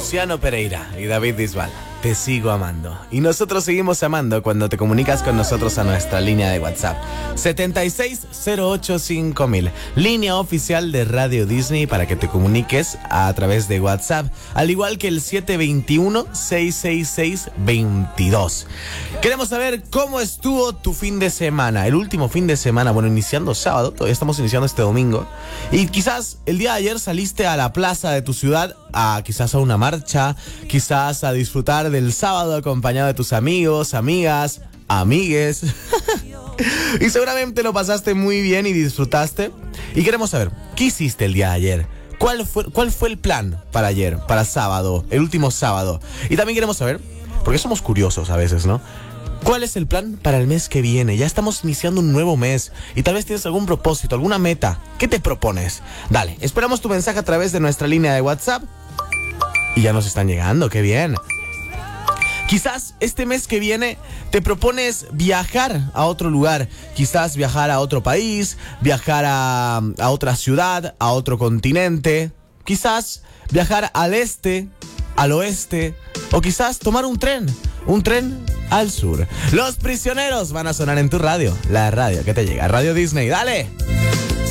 Luciano Pereira y David Bisbal. Te sigo amando. Y nosotros seguimos amando cuando te comunicas con nosotros a nuestra línea de WhatsApp. 76085000. Línea oficial de Radio Disney para que te comuniques a través de WhatsApp. Al igual que el 721-666-22. Queremos saber cómo estuvo tu fin de semana. El último fin de semana. Bueno, iniciando sábado. Todavía estamos iniciando este domingo. Y quizás el día de ayer saliste a la plaza de tu ciudad. Quizás a una marcha. Quizás a disfrutar del sábado acompañado de tus amigos, amigas, amigues. Y seguramente lo pasaste muy bien y disfrutaste. Y queremos saber, ¿qué hiciste el día de ayer? ¿Cuál fue el plan para ayer, para sábado, el último sábado? Y también queremos saber, porque somos curiosos a veces, ¿no? ¿Cuál es el plan para el mes que viene? Ya estamos iniciando un nuevo mes y tal vez tienes algún propósito, alguna meta. ¿Qué te propones? Dale, esperamos tu mensaje a través de nuestra línea de WhatsApp. Y ya nos están llegando, qué bien. Quizás este mes que viene te propones viajar a otro lugar, quizás viajar a otro país, viajar a otra ciudad, a otro continente, quizás viajar al este, al oeste, o quizás tomar un tren al sur. Los Prisioneros van a sonar en tu radio, la radio que te llega, Radio Disney, ¡dale!